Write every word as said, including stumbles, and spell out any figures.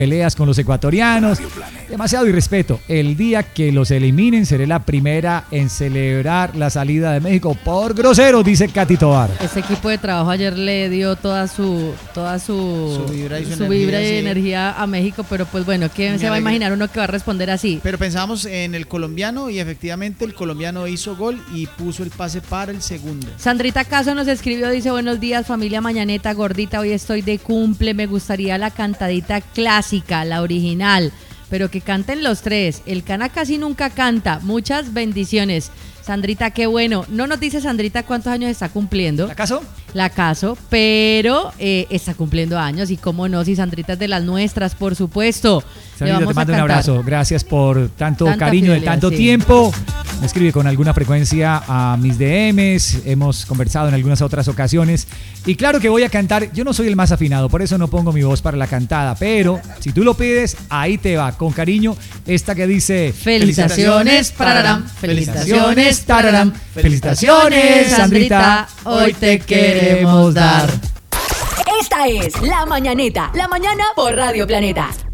peleas con los ecuatorianos, demasiado irrespeto. El día que los eliminen seré la primera en celebrar la salida de México por grosero, dice Katy Tobar. Ese equipo de trabajo ayer le dio toda su toda su, su vibra y, su su energía, vibra y sí. energía a México, pero pues bueno, ¿qué se va a imaginar uno que va a responder así? Pero pensamos en el colombiano y efectivamente el colombiano hizo gol y puso el pase para el segundo. Sandrita Caso nos escribió, dice: buenos días familia Mañaneta gordita, hoy estoy de cumple, me gustaría la cantadita clásica, la original, pero que canten los tres. El Cana casi nunca canta. Muchas bendiciones. Sandrita, qué bueno. No nos dice Sandrita cuántos años está cumpliendo. ¿La Caso? La Caso, pero eh, está cumpliendo años y cómo no, si Sandrita es de las nuestras, por supuesto. Sandrita, te mando un abrazo. Gracias por tanto Tanta cariño, de tanto sí. tiempo. Me escribe con alguna frecuencia a mis D Ms. Hemos conversado en algunas otras ocasiones. Y claro que voy a cantar. Yo no soy el más afinado, por eso no pongo mi voz para la cantada. Pero si tú lo pides, ahí te va. Con cariño, esta que dice: felicitaciones, pararam, felicitaciones, tararam, felicitaciones, Sandrita, hoy te queremos dar. Esta es La Mañaneta, la mañana por Radio Planeta.